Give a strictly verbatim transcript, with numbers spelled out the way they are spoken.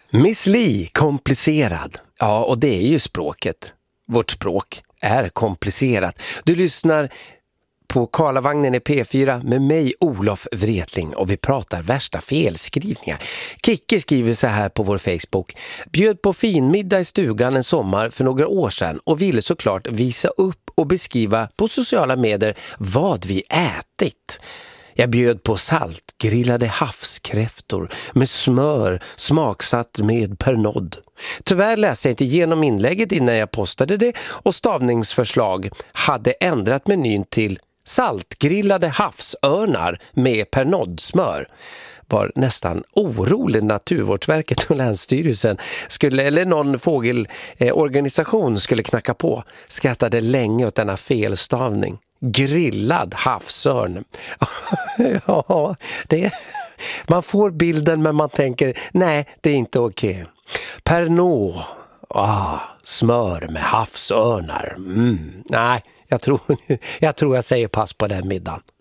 Miss Li, komplicerad. Ja, och det är ju språket. Vårt språk är komplicerat. Du lyssnar på Karlavagnen i P fyra med mig, Olof Wretling, och vi pratar värsta felskrivningar. Kicke skriver så här på vår Facebook: bjöd på finmiddag i stugan en sommar för några år sedan och ville såklart visa upp och beskriva på sociala medier vad vi ätit. Jag bjöd på saltgrillade havskräftor med smör smaksatt med Pernod. Tyvärr läste jag inte igenom inlägget innan jag postade det och stavningsförslag hade ändrat menyn till saltgrillade havsörnar med Pernod-smör. Var nästan orolig Naturvårdsverket och Länsstyrelsen skulle, eller någon fågelorganisation skulle knacka på. Skrattade länge åt denna felstavning. Grillad havsörn. Ja, det, man får bilden men man tänker, nej, det är inte okej. Pernod, ah, smör med havsörnar. Mm, nej, jag tror, jag tror jag säger pass på den middagen.